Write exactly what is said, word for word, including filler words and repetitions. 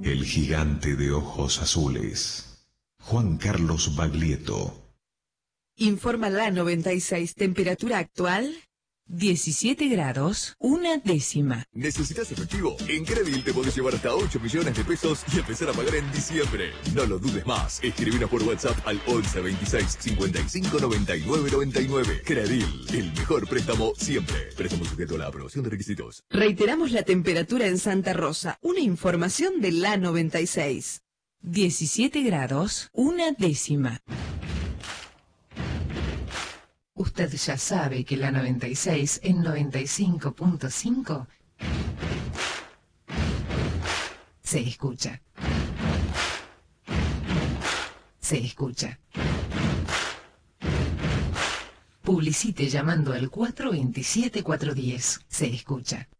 El gigante de ojos azules. Juan Carlos Baglietto. Informa la noventa y seis, temperatura actual, diecisiete grados, una décima. ¿Necesitas efectivo? En Credil te podés llevar hasta ocho millones de pesos y empezar a pagar en diciembre. No lo dudes más. Escribinos por WhatsApp al once veintiséis cincuenta y cinco noventa y nueve noventa y nueve. Credil, el mejor préstamo siempre. Préstamo sujeto a la aprobación de requisitos. Reiteramos la temperatura en Santa Rosa. Una información de la noventa y seis. diecisiete grados, una décima. Usted ya sabe que la noventa y seis en noventa y cinco punto cinco se escucha. Se escucha. Publicite llamando al cuatro veintisiete cuatrocientos diez. Se escucha.